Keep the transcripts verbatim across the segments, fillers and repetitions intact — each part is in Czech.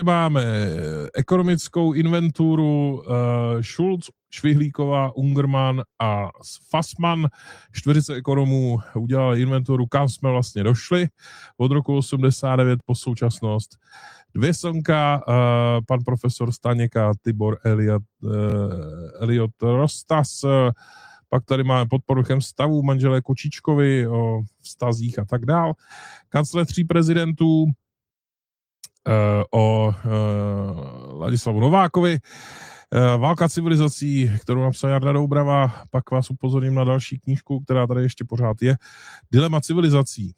Máme ekonomickou inventuru uh, Schulz, Švihlíková, Ungermann a Fassmann. Čtveřice ekonomů udělala inventuru, kam jsme vlastně došli od roku osmdesát devět po současnost. Dvě slnka, uh, pan profesor Staněk a Tibor Eliot, uh, Eliot Rostas. Uh, pak tady máme podporu stavu manželé Kočičkovi o vztazích a tak dál. Kancler tří prezidentů, o Ladislavu Novákovi. Válka civilizací, kterou napsal Jarda Doubrava, pak vás upozorním na další knížku, která tady ještě pořád je. Dilema civilizací,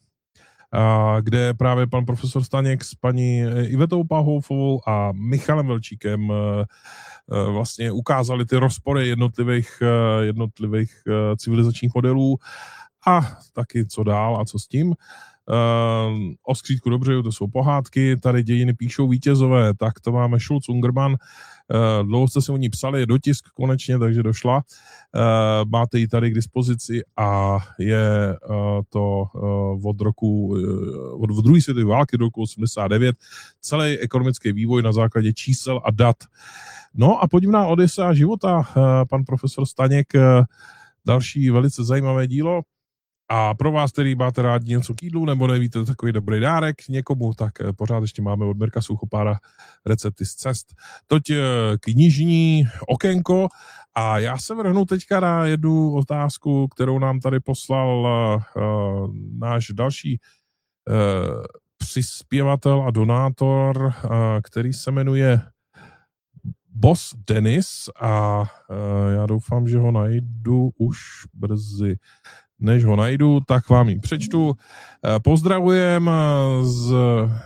kde právě pan profesor Staněk s paní Ivetou Pahofovou a Michalem Velčíkem vlastně ukázali ty rozpory jednotlivých, jednotlivých civilizačních modelů a taky co dál a co s tím. Uh, o skřítku dobře, to jsou pohádky, tady dějiny píšou vítězové, tak to máme Schulz, Ungermann, uh, dlouho jste si o ní psali, je dotisk konečně, takže došla, uh, máte ji tady k dispozici a je uh, to uh, od roku, uh, od druhé světové války do roku osmdesát devět, celý ekonomický vývoj na základě čísel a dat. No a podivná Odyssea života, uh, pan profesor Staněk, uh, další velice zajímavé dílo. A pro vás, který máte rádi něco k jídlu, nebo nevíte takový dobrý dárek někomu, tak pořád ještě máme od Mirka Suchopára recepty z cest. Toť knižní okénko a já se vrhnu teďka na jednu otázku, kterou nám tady poslal uh, náš další uh, přispěvatel a donátor, uh, který se jmenuje Boss Denis a uh, já doufám, že ho najdu už brzy. Než ho najdu, tak vám ji přečtu. Pozdravujem z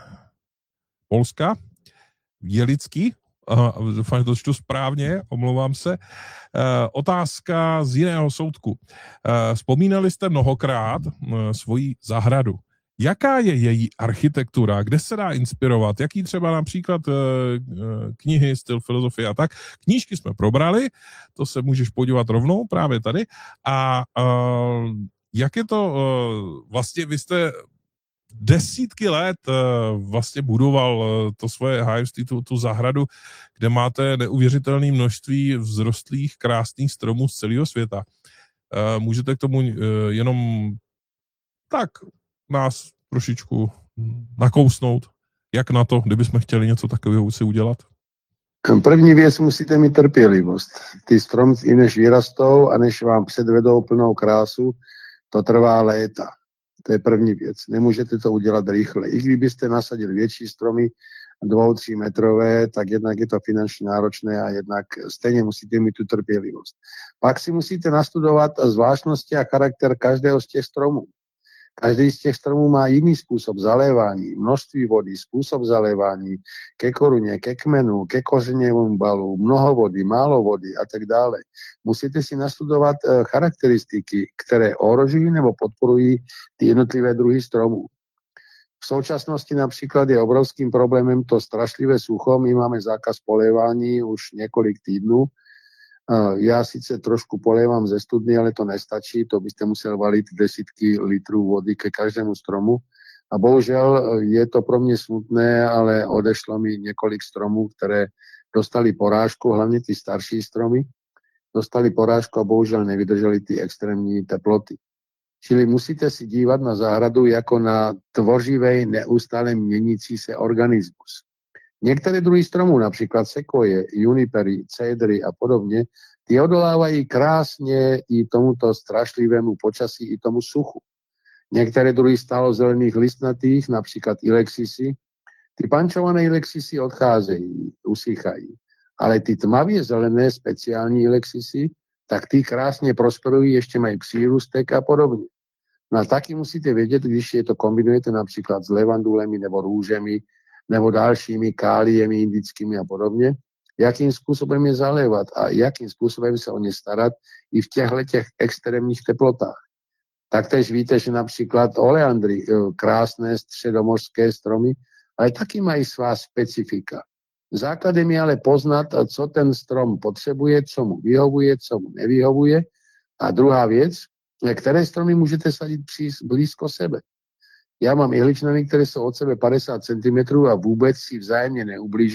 Polska, Jelicky, doufám, že to čtu správně, omlouvám se. Otázka z jiného soudku. Vzpomínali jste mnohokrát svoji zahradu. Jaká je její architektura? Kde se dá inspirovat? Jaký třeba například knihy, styl, filozofie a tak? Knížky jsme probrali, to se můžeš podívat rovnou právě tady. A uh, jak je to, uh, vlastně vy jste desítky let uh, vlastně budoval uh, to svoje hájemství, tu, tu zahradu, kde máte neuvěřitelné množství vzrostlých, krásných stromů z celého světa. Uh, můžete k tomu uh, jenom tak nás trošičku nakousnout, jak na to, kdybychom chtěli něco takového si udělat? První věc, musíte mít trpělivost. Ty stromci, než vyrastou a než vám předvedou plnou krásu, to trvá léta. To je první věc. Nemůžete to udělat rychle. I kdybyste nasadili větší stromy, dvou, tří metrové, tak jednak je to finančně náročné a jednak stejně musíte mít tu trpělivost. Pak si musíte nastudovat zvláštnosti a charakter každého z těch stromů. Každý z těch stromů má jiný způsob zalévání, množství vody, způsob zalévání, ke koruně, ke kmenu, ke kořeněvému balu, mnoho vody, málo vody a tak dále. Musíte si nastudovat charakteristiky, které ohrožují nebo podporují ty jednotlivé druhy stromů. V současnosti například je obrovským problémem to strašlivé sucho. My máme zákaz polévání už několik týdnů. Já sice trošku polévám ze studny, ale to nestačí, to byste musel valit desítky litrů vody ke každému stromu. A bohužel je to pro mě smutné, ale odešlo mi několik stromů, které dostali porážku, hlavně ty starší stromy, dostali porážku a bohužel nevydrželi ty extrémní teploty. Čili musíte si dívat na zahradu jako na tvořivý, neustále měnící se organismus. Některé druhy stromů, například sekoje, junipery, cédry a podobně, ty odolávají krásně i tomuto strašlivému počasí, i tomu suchu. Některé druhy stálozelených listnatých, například ilexisy, ty pančované ilexisy odcházejí, usychají. Ale ty tmavě zelené speciální ilexisy, tak ty krásně prosperují, ještě mají přírůstek a podobně. No a taky musíte vědět, když je to kombinujete například s levandulemi nebo růžemi, nebo dalšími káliemi indickými a podobně, jakým způsobem je zalévat a jakým způsobem se o ně starat i v těchto těch extrémních teplotách. Taktéž víte, že například oleandry, krásné středomořské stromy, ale taky mají svá specifika. Základem je ale poznat, co ten strom potřebuje, co mu vyhovuje, co mu nevyhovuje. A druhá věc, které stromy můžete sadit blízko sebe. Já mám jehličnany, které jsou od sebe padesát centimetrů a vůbec si vzájemně neublíží.